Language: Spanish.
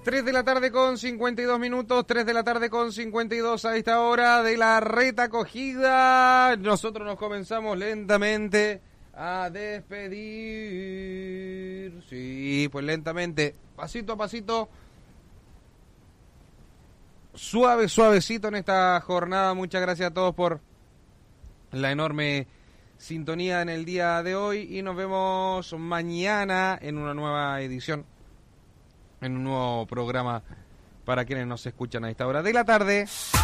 3 de la tarde con 52 minutos, 3 de la tarde con 52 a esta hora de la retacogida. Nosotros nos comenzamos lentamente a despedir. Sí, pues lentamente, pasito a pasito, suavecito en esta jornada. Muchas gracias a todos por la enorme sintonía en el día de hoy y nos vemos mañana en una nueva edición, en un nuevo programa para quienes nos escuchan a esta hora de la tarde.